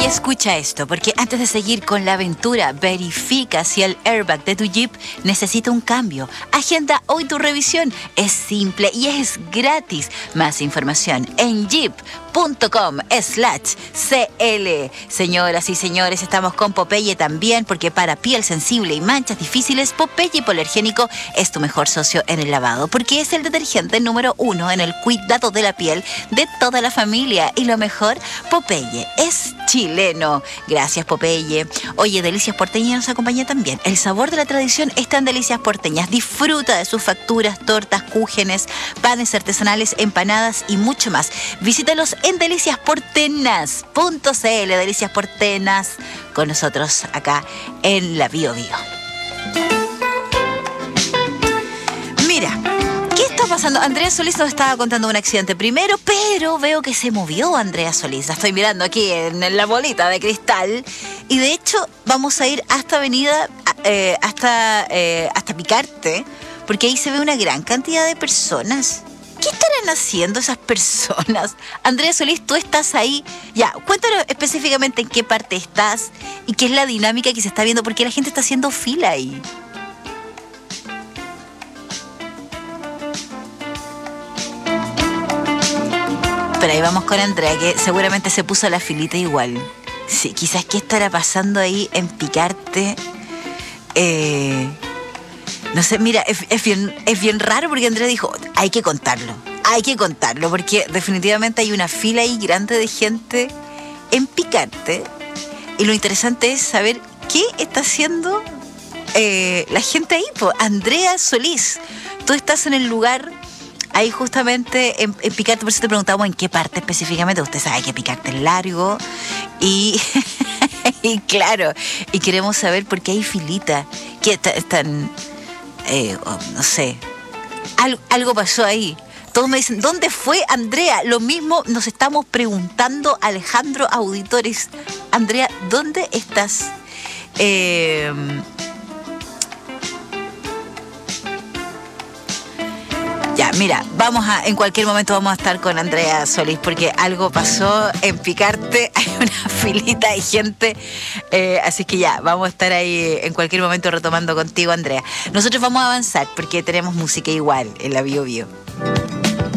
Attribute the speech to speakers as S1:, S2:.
S1: Escucha esto, porque antes de seguir con la aventura, verifica si el airbag de tu Jeep necesita un cambio. Agenda hoy tu revisión. Es simple y es gratis. Más información en jeep.com/CL. Señoras y señores, estamos con Popeye también, porque para piel sensible y manchas difíciles, Popeye Hipoalergénico es tu mejor socio en el lavado, porque es el detergente número 1 en el cuidado de la piel de toda la familia. Y lo mejor, Popeye es chileno. Gracias, Popeye. Oye, Delicias Porteñas nos acompaña también. El sabor de la tradición está en Delicias Porteñas. Disfruta de sus facturas, tortas, cúgenes, panes artesanales, empanadas y mucho más. Visítalos en deliciasportenas.cl. Delicias Portenas con nosotros acá en la Bio Bio. Mira, ¿qué está pasando? Andrea Solís nos estaba contando un accidente primero, pero veo que se movió Andrea Solís. La estoy mirando aquí en la bolita de cristal. Y de hecho, vamos a ir hasta hasta Picarte, porque ahí se ve una gran cantidad de personas. ¿Qué estarán haciendo esas personas? Andrea Solís, tú estás ahí. Ya, cuéntanos específicamente en qué parte estás y qué es la dinámica que se está viendo, porque la gente está haciendo fila ahí. Pero ahí vamos con Andrea, que seguramente se puso a la filita igual. Sí, quizás qué estará pasando ahí en Picarte. No sé, mira, es bien raro, porque Andrea dijo, hay que contarlo, porque definitivamente hay una fila ahí grande de gente en Picarte. Y lo interesante es saber qué está haciendo la gente ahí. Pues, Andrea Solís, tú estás en el lugar ahí justamente en Picarte, por eso te preguntamos en qué parte específicamente. Usted sabe que Picarte es largo y, y claro, y queremos saber por qué hay filita, que están, no sé, algo pasó ahí. Todos me dicen, ¿dónde fue Andrea? Lo mismo nos estamos preguntando Alejandro Auditores. Andrea, ¿dónde estás? Ya, mira, en cualquier momento vamos a estar con Andrea Solís, porque algo pasó en Picarte, hay una filita de gente, así que ya, vamos a estar ahí en cualquier momento retomando contigo, Andrea. Nosotros vamos a avanzar, porque tenemos música igual en la Bio Bio.